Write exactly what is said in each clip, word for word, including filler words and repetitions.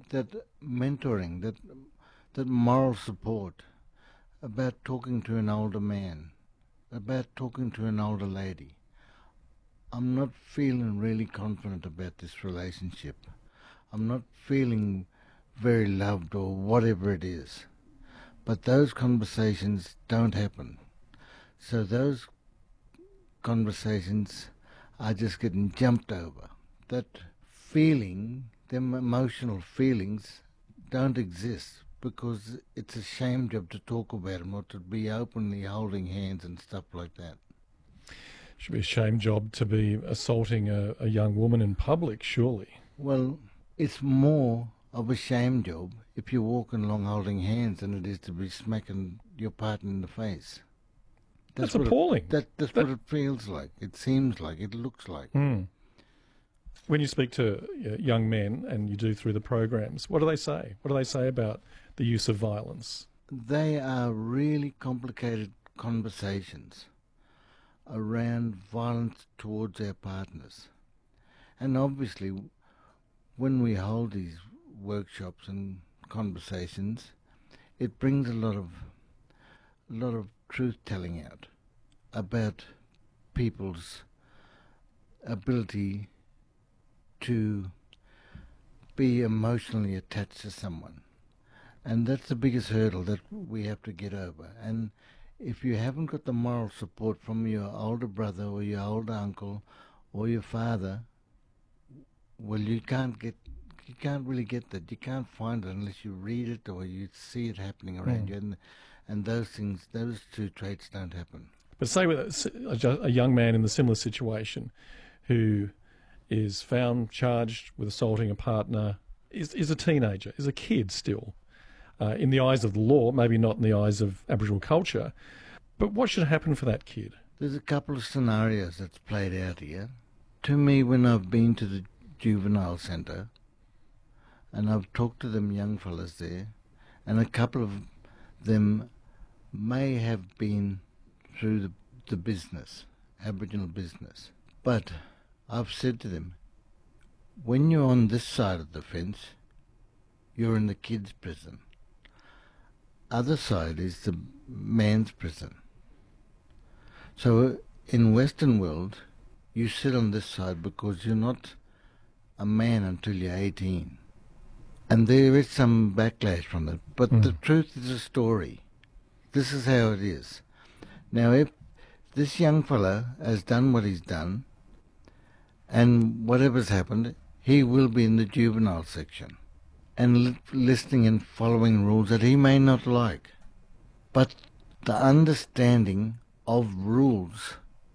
that mentoring, that that moral support, about talking to an older man, about talking to an older lady. I'm not feeling really confident about this relationship. I'm not feeling very loved or whatever it is. But those conversations don't happen. So those conversations are just getting jumped over. That feeling, them emotional feelings, don't exist because it's a shame job to talk about them or to be openly holding hands and stuff like that. Should be a shame job to be assaulting a, a young woman in public, surely. Well, it's more of a shame job if you're walking along holding hands than it is to be smacking your partner in the face. That's, That's appalling. It, that, that's that... what it feels like. It seems like. It looks like. Mm. When you speak to uh, young men, and you do through the programs, what do they say? What do they say about the use of violence? They are really complicated conversations around violence towards our partners. And obviously, when we hold these workshops and conversations, it brings a lot of a lot of truth telling out about people's ability to be emotionally attached to someone. And that's the biggest hurdle that we have to get over. And if you haven't got the moral support from your older brother or your older uncle or your father, well, you can't get, you can't really get that. You can't find it unless you read it or you see it happening around Mm. you. And, and those things, those two traits don't happen. But say with a, a young man in the similar situation who is found charged with assaulting a partner, is, is a teenager, is a kid still, uh, in the eyes of the law, maybe not in the eyes of Aboriginal culture. But what should happen for that kid? There's a couple of scenarios that's played out here. To me, when I've been to the juvenile centre and I've talked to them young fellas there, and a couple of them may have been through the, the business, Aboriginal business. But I've said to them, when you're on this side of the fence, you're in the kid's prison. Other side is the man's prison. So in Western world, you sit on this side because you're not a man until you're eighteen. And there is some backlash from it. But mm. the truth is a story. This is how it is. Now, if this young fella has done what he's done, and whatever's happened, he will be in the juvenile section and li- listening and following rules that he may not like. But the understanding of rules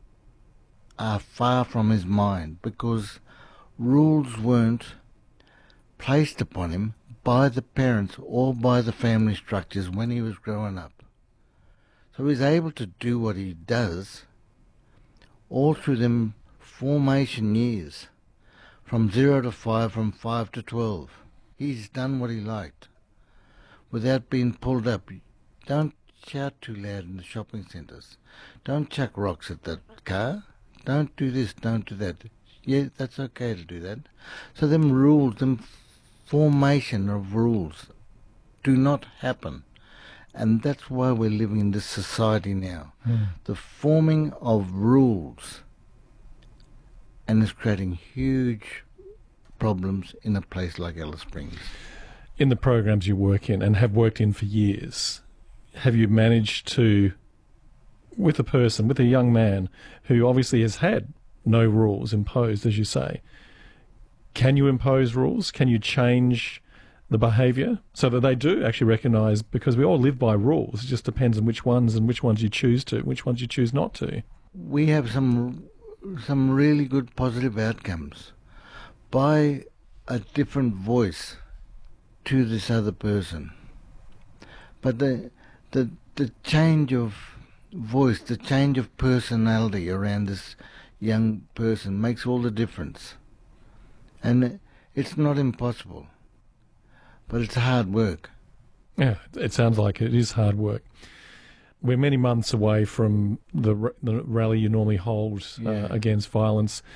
are far from his mind because rules weren't placed upon him by the parents or by the family structures when he was growing up. So he's able to do what he does all through them formation years, from zero to five, from five to twelve. He's done what he liked without being pulled up. Don't shout too loud in the shopping centres. Don't chuck rocks at that car. Don't do this, don't do that. Yeah, that's okay to do that. So them rules, them formation of rules do not happen. And that's why we're living in this society now. Mm. The forming of rules, and it's creating huge problems in a place like Alice Springs. In the programs you work in and have worked in for years, have you managed to, with a person, with a young man who obviously has had no rules imposed, as you say, can you impose rules? Can you change the behaviour so that they do actually recognise, because we all live by rules, it just depends on which ones and which ones you choose to, which ones you choose not to. We have some some really good positive outcomes by a different voice to this other person. But the the the change of voice, the change of personality around this young person makes all the difference. And it's not impossible, but it's hard work. Yeah, it sounds like it is hard work. We're many months away from the, the rally you normally hold uh, yeah. against violence.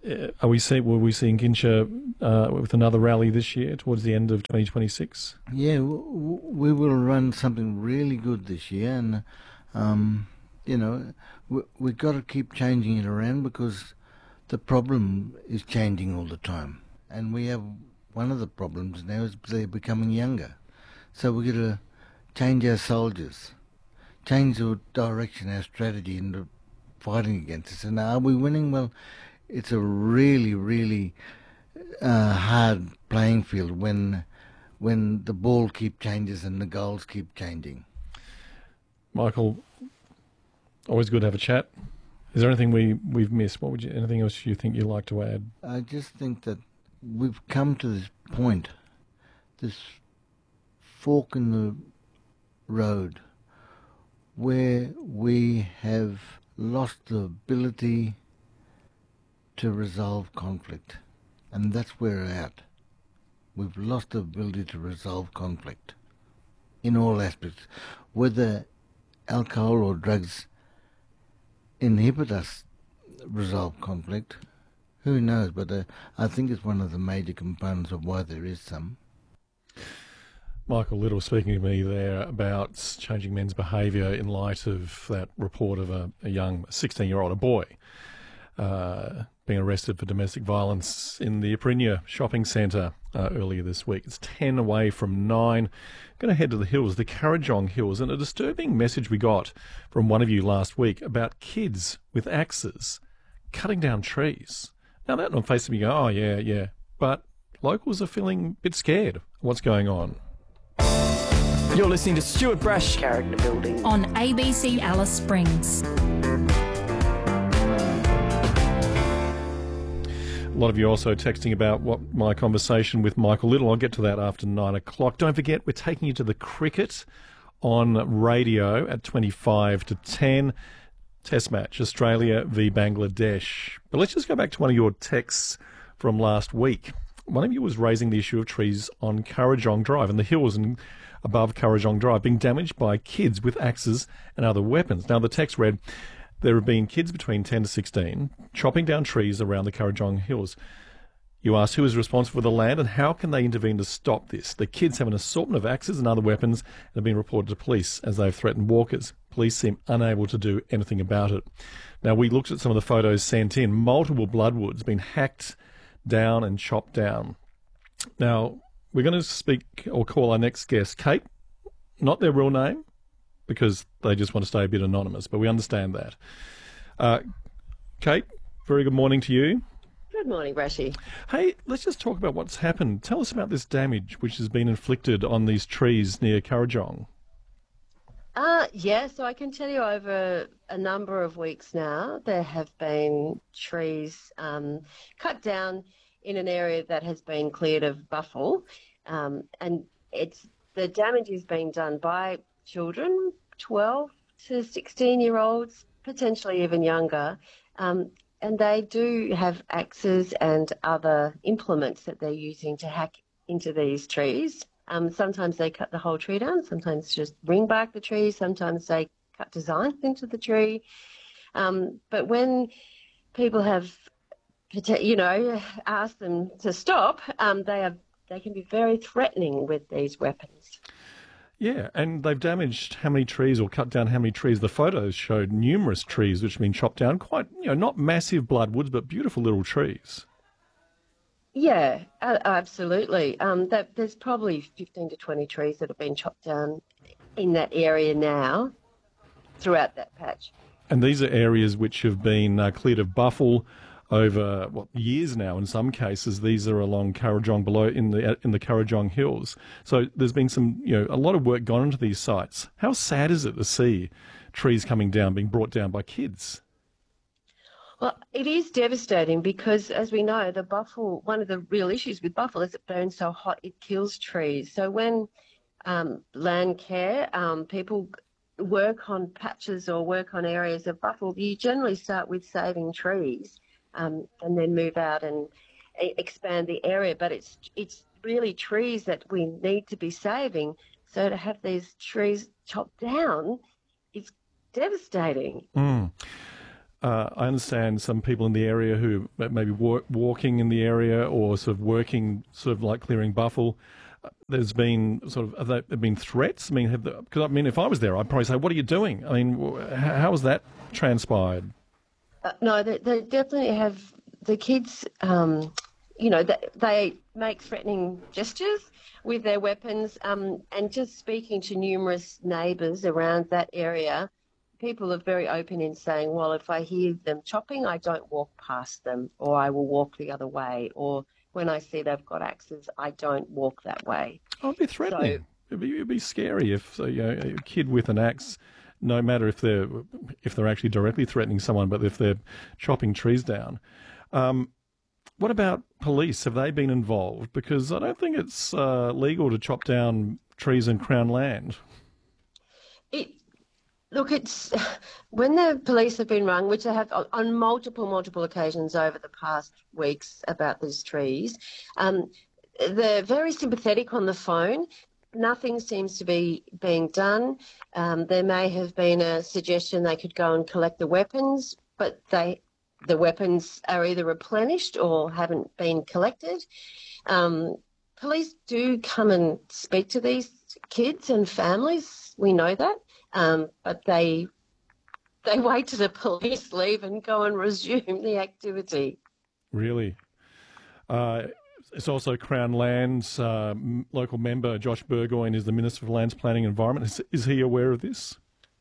Uh, are we see, will we see Ngincha uh, with another rally this year towards the end of twenty twenty-six? Yeah, w- w- we will run something really good this year, and um, you know, we we got to keep changing it around because the problem is changing all the time, and we have one of the problems now is they're becoming younger, so we're going to change our soldiers, change the direction, our strategy in the fighting against us. And are we winning? Well, it's a really, really uh, hard playing field when when the ball keep changes and the goals keep changing. Michael, always good to have a chat. Is there anything we, we've missed? What would you, anything else you think you'd like to add? I just think that we've come to this point, this fork in the road, where we have lost the ability to resolve conflict. And that's where we're at. We've lost the ability to resolve conflict in all aspects. Whether alcohol or drugs inhibit us resolve conflict, who knows? But uh, I think it's one of the major components of why there is some. Michael Little speaking to me there about changing men's behaviour in light of that report of a, a young sixteen-year-old, a boy, uh, being arrested for domestic violence in the Aprinia shopping centre uh, earlier this week. It's ten away from nine. Going to head to the hills, the Kurrajong Hills, and a disturbing message we got from one of you last week about kids with axes cutting down trees. Now, that on face of you go, oh, yeah, yeah. But locals are feeling a bit scared. What's going on? You're listening to Stuart Brash Character Building on A B C Alice Springs. A lot of you also texting about what my conversation with Michael Little. I'll get to that after nine o'clock. Don't forget, we're taking you to the cricket on radio at twenty-five to ten. Test match, Australia v Bangladesh. But let's just go back to one of your texts from last week. One of you was raising the issue of trees on Kurrajong Drive and the hills and above Kurrajong Drive being damaged by kids with axes and other weapons. Now, the text read, there have been kids between ten to sixteen chopping down trees around the Kurrajong Hills. You asked who is responsible for the land and how can they intervene to stop this. The kids have an assortment of axes and other weapons and have been reported to police as they've threatened walkers. Police seem unable to do anything about it. Now, we looked at some of the photos sent in. Multiple bloodwoods been hacked down and chopped down. Now, we're going to speak or call our next guest, Kate, not their real name, because they just want to stay a bit anonymous, but we understand that. Uh, Kate, very good morning to you. Good morning, Brashy. Hey, let's just talk about what's happened. Tell us about this damage which has been inflicted on these trees near Kurrajong. Uh, yeah, so I can tell you over a number of weeks now, there have been trees um, cut down in an area that has been cleared of buffel, um, and it's the damage is being done by children, twelve to sixteen-year-olds, potentially even younger, um, and they do have axes and other implements that they're using to hack into these trees. Um, sometimes they cut the whole tree down, sometimes just ring bark the tree, sometimes they cut designs into the tree. Um, but when people have, you know, asked them to stop, um, they have they can be very threatening with these weapons. Yeah, and they've damaged how many trees or cut down how many trees? The photos showed numerous trees which have been chopped down, quite, you know, not massive bloodwoods, but beautiful little trees. Yeah, uh, absolutely. Um, that, there's probably fifteen to twenty trees that have been chopped down in that area now throughout that patch. And these are areas which have been uh, cleared of buffel over what years now. In some cases, these are along Kurrajong below in the in the Kurrajong Hills. So there's been some, you know, a lot of work gone into these sites. How sad is it to see trees coming down, being brought down by kids? Well, it is devastating because, as we know, the buffel, one of the real issues with buffel is it burns so hot it kills trees. So when um, land care, um, people work on patches or work on areas of buffel, you generally start with saving trees um, and then move out and expand the area. But it's it's really trees that we need to be saving. So to have these trees chopped down is devastating. Mm. uh, I understand some people in the area who maybe walk, walking in the area or sort of working, sort of like clearing buffle. There's been sort of, have there have been threats? I mean, have because I mean, if I was there, I'd probably say, "What are you doing?" I mean, how, how has that transpired? Uh, no, they, they definitely have. The kids, um, you know, they, they make threatening gestures with their weapons. Um, and just speaking to numerous neighbours around that area, people are very open in saying, well, if I hear them chopping, I don't walk past them, or I will walk the other way, or when I see they've got axes, I don't walk that way. Oh, it'd be threatening. So, it'd, be, it'd be scary if uh, you know, a kid with an axe, no matter if they're if they're actually directly threatening someone, but if they're chopping trees down. Um, what about police? Have they been involved? Because I don't think it's uh, legal to chop down trees in Crown land. It, look, it's when the police have been rung, which they have on, on multiple, multiple occasions over the past weeks about these trees. Um, they're very sympathetic on the phone. Nothing seems to be being done. Um, there may have been a suggestion they could go and collect the weapons, but they. The weapons are either replenished or haven't been collected. Um, police do come and speak to these kids and families. We know that, um, but they they wait till the police leave and go and resume the activity. Really, uh, it's also Crown Lands. Uh, local member Josh Burgoyne is the Minister for Lands Planning and Environment. Is, is he aware of this?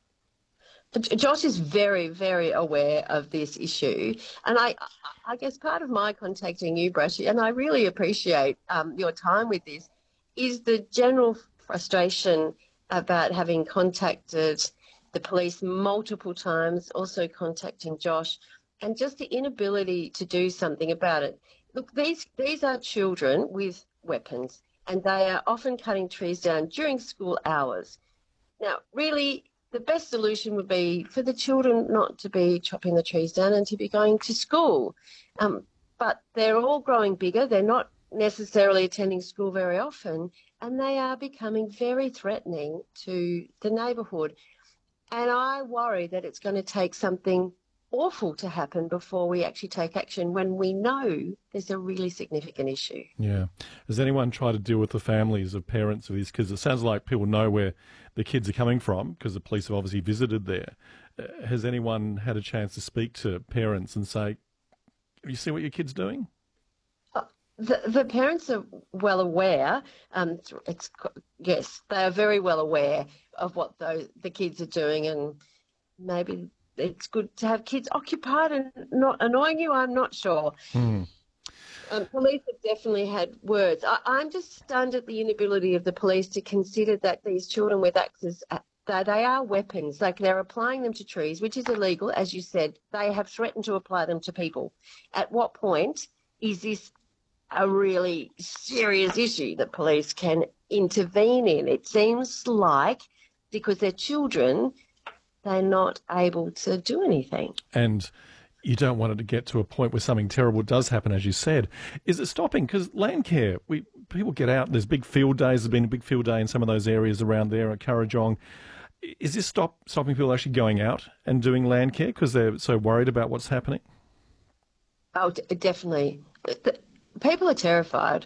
Josh is very, very aware of this issue. And I I guess part of my contacting you, Brushy, and I really appreciate um, your time with this, is the general frustration about having contacted the police multiple times, also contacting Josh, and just the inability to do something about it. Look, these, these are children with weapons, and they are often cutting trees down during school hours. Now, really, the best solution would be for the children not to be chopping the trees down and to be going to school. Um, but they're all growing bigger. They're not necessarily attending school very often, and they are becoming very threatening to the neighbourhood. And I worry that it's going to take something awful to happen before we actually take action when we know there's a really significant issue. Yeah. Has anyone tried to deal with the families of parents of these kids? It sounds like people know where the kids are coming from because the police have obviously visited there. Uh, has anyone had a chance to speak to parents and say, have you seen what your kid's doing? Uh, the, the parents are well aware. Um, it's, yes, they are very well aware of what those, the kids are doing, and maybe it's good to have kids occupied and not annoying you, I'm not sure. Hmm. Um, police have definitely had words. I, I'm just stunned at the inability of the police to consider that these children with axes, uh, they, they are weapons. Like, they're applying them to trees, which is illegal, as you said. They have threatened to apply them to people. At what point is this a really serious issue that police can intervene in? It seems like because they're children, they're not able to do anything. And you don't want it to get to a point where something terrible does happen, as you said. Is it stopping? Because Landcare, we people get out, there's big field days, there's been a big field day in some of those areas around there at Kurrajong. Is this stop stopping people actually going out and doing Landcare because they're so worried about what's happening? Oh, d- definitely. The, people are terrified.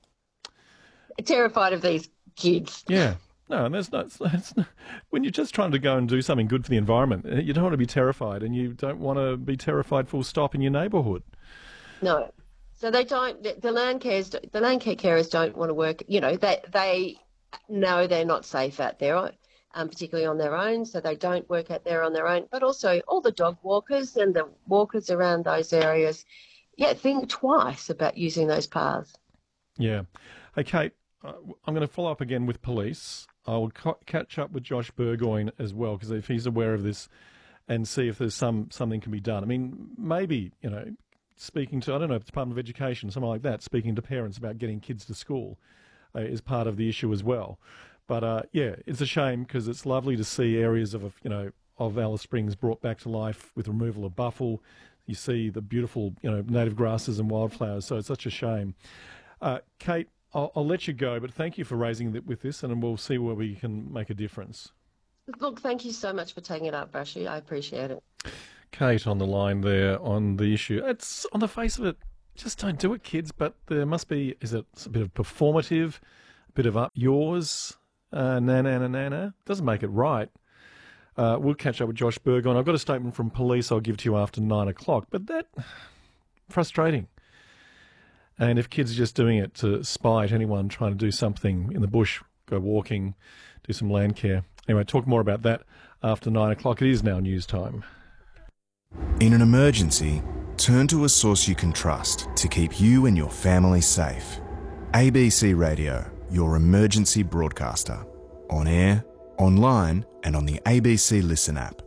Terrified of these kids. Yeah. No, and there's not, it's not, when you're just trying to go and do something good for the environment, you don't want to be terrified, and you don't want to be terrified full stop in your neighbourhood. No. So they don't, the land cares, the land care carers don't want to work, you know, they, they know they're not safe out there, um, particularly on their own, so they don't work out there on their own. But also all the dog walkers and the walkers around those areas, yeah, think twice about using those paths. Yeah. Hey, Kate, uh, I'm going to follow up again with police. I'll ca- catch up with Josh Burgoyne as well, because if he's aware of this, and see if there's some something can be done. I mean, maybe, you know, speaking to, I don't know, Department of Education, something like that, speaking to parents about getting kids to school uh, is part of the issue as well. But, uh, yeah, it's a shame because it's lovely to see areas of, you know, of Alice Springs brought back to life with removal of buffle. You see the beautiful, you know, native grasses and wildflowers, so it's such a shame. Uh, Kate, I'll, I'll let you go, but thank you for raising it with this, and we'll see where we can make a difference. Look, thank you so much for taking it up, Brushy. I appreciate it. Kate on the line there on the issue. It's, on the face of it, just don't do it, kids, but there must be, is it a bit of performative, a bit of up yours, uh, na na na na na? Doesn't make it right. Uh, we'll catch up with Josh Burgon. I've got a statement from police I'll give to you after nine o'clock, but that, frustrating. And if kids are just doing it to spite anyone trying to do something in the bush, go walking, do some land care. Anyway, talk more about that after nine o'clock. It is now news time. In an emergency, turn to a source you can trust to keep you and your family safe. A B C Radio, your emergency broadcaster. On air, online and on the A B C Listen app.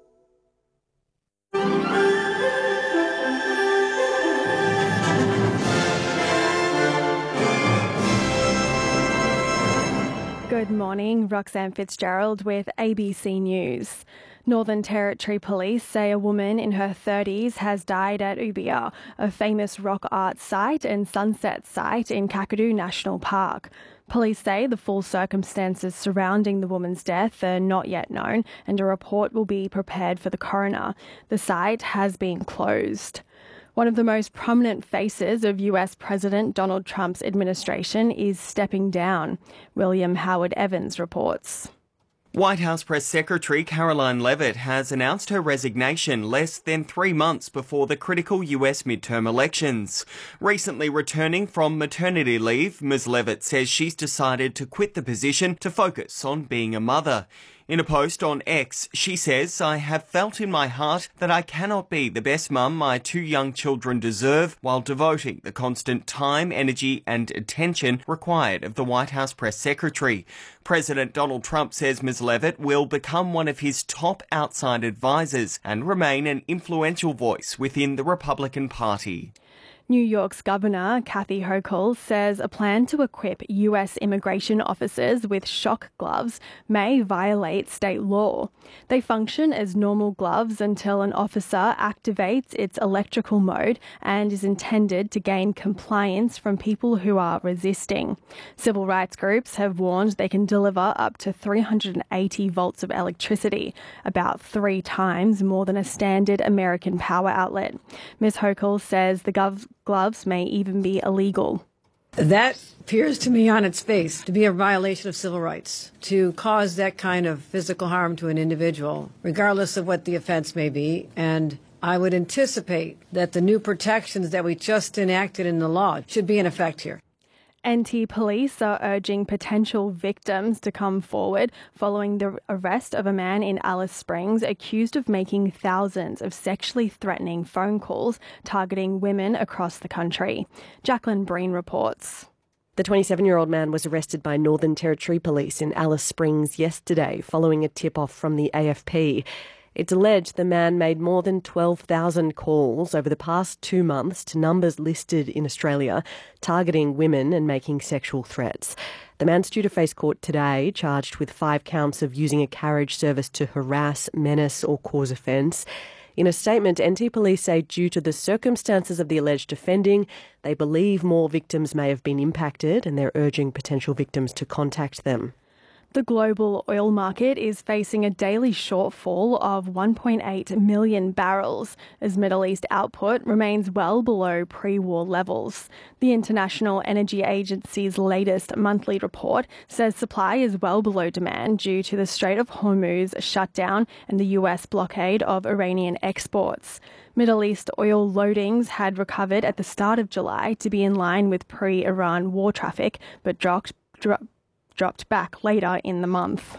Good morning, Roxanne Fitzgerald with A B C News. Northern Territory Police say a woman in her thirties has died at Ubia, a famous rock art site and sunset site in Kakadu National Park. Police say the full circumstances surrounding the woman's death are not yet known and a report will be prepared for the coroner. The site has been closed. One of the most prominent faces of U S President Donald Trump's administration is stepping down. William Howard Evans reports. White House Press Secretary Caroline Leavitt has announced her resignation less than three months before the critical U S midterm elections. Recently returning from maternity leave, Miz Leavitt says she's decided to quit the position to focus on being a mother. In a post on X, she says, "I have felt in my heart that I cannot be the best mum my two young children deserve while devoting the constant time, energy and attention required of the White House Press Secretary." President Donald Trump says Miz Leavitt will become one of his top outside advisors and remain an influential voice within the Republican Party. New York's Governor Kathy Hochul says a plan to equip U S immigration officers with shock gloves may violate state law. They function as normal gloves until an officer activates its electrical mode and is intended to gain compliance from people who are resisting. Civil rights groups have warned they can deliver up to three hundred eighty volts of electricity, about three times more than a standard American power outlet. Miz Hochul says the gov- gloves may even be illegal. That appears to me on its face to be a violation of civil rights, to cause that kind of physical harm to an individual, regardless of what the offense may be. And I would anticipate that the new protections that we just enacted in the law should be in effect here. N T police are urging potential victims to come forward following the arrest of a man in Alice Springs accused of making thousands of sexually threatening phone calls targeting women across the country. Jacqueline Breen reports. The twenty-seven-year-old man was arrested by Northern Territory Police in Alice Springs yesterday following a tip-off from the A F P. It's alleged the man made more than twelve thousand calls over the past two months to numbers listed in Australia, targeting women and making sexual threats. The man's due to face court today, charged with five counts of using a carriage service to harass, menace or cause offence. In a statement, N T Police say due to the circumstances of the alleged offending, they believe more victims may have been impacted and they're urging potential victims to contact them. The global oil market is facing a daily shortfall of one point eight million barrels as Middle East output remains well below pre-war levels. The International Energy Agency's latest monthly report says supply is well below demand due to the Strait of Hormuz shutdown and the U S blockade of Iranian exports. Middle East oil loadings had recovered at the start of July to be in line with pre-Iran war traffic, but dropped dropped dropped back later in the month.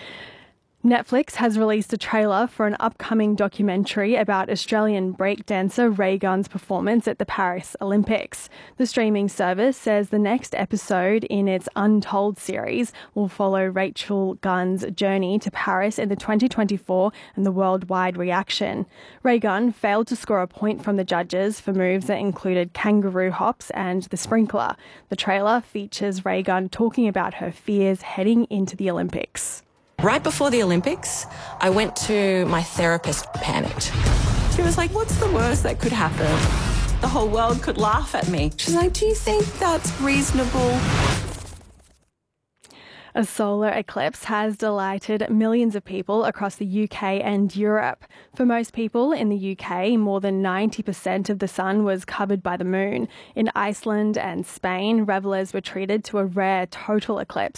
Netflix has released a trailer for an upcoming documentary about Australian breakdancer Ray Gunn's performance at the Paris Olympics. The streaming service says the next episode in its Untold series will follow Rachel Gunn's journey to Paris in the twenty twenty-four and the worldwide reaction. Ray Gunn failed to score a point from the judges for moves that included kangaroo hops and the sprinkler. The trailer features Ray Gunn talking about her fears heading into the Olympics. Right before the Olympics, I went to my therapist, panicked. She was like, what's the worst that could happen? The whole world could laugh at me. She's like, do you think that's reasonable? A solar eclipse has delighted millions of people across the U K and Europe. For most people in the U K, more than ninety percent of the sun was covered by the moon. In Iceland and Spain, revellers were treated to a rare total eclipse.